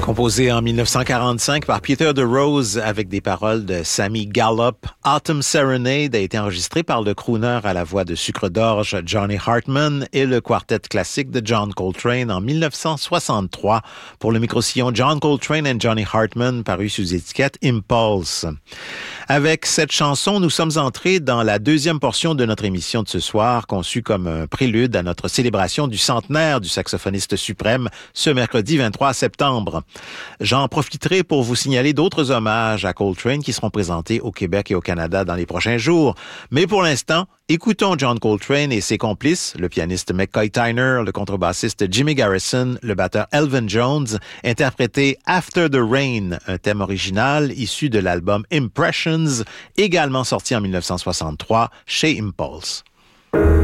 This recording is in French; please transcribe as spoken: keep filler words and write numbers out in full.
Composé en dix-neuf cent quarante-cinq par Peter DeRose avec des paroles de Sammy Gallup, Autumn Serenade a été enregistré par le crooner à la voix de sucre d'orge Johnny Hartman et le quartet classique de John Coltrane en dix-neuf cent soixante-trois pour le micro-sillon John Coltrane and Johnny Hartman paru sous étiquette Impulse. Avec cette chanson, nous sommes entrés dans la deuxième portion de notre émission de ce soir, conçue comme un prélude à notre célébration du centenaire du saxophoniste suprême ce mercredi vingt-trois septembre. J'en profiterai pour vous signaler d'autres hommages à Coltrane qui seront présentés au Québec et au Canada dans les prochains jours. Mais pour l'instant, écoutons John Coltrane et ses complices, le pianiste McCoy Tyner, le contrebassiste Jimmy Garrison, le batteur Elvin Jones, interpréter After the Rain, un thème original issu de l'album Impressions, également sorti en dix-neuf cent soixante-trois chez Impulse.